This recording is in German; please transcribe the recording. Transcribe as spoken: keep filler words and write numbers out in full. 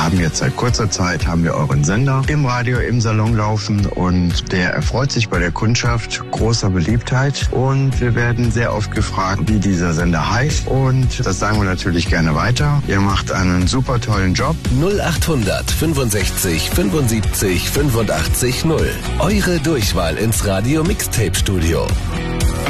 haben jetzt seit kurzer Zeit, haben wir euren Sender im Radio, im Salon laufen und der erfreut sich bei der Kundschaft großer Beliebtheit und wir werden sehr oft gefragt, wie dieser Sender heißt und das sagen wir natürlich gerne weiter. Ihr macht einen super tollen Job. null achthundert fünfundsechzig fünfundsiebzig fünfundachtzig null. Eure Durchwahl ins Radio Mixtape Studio.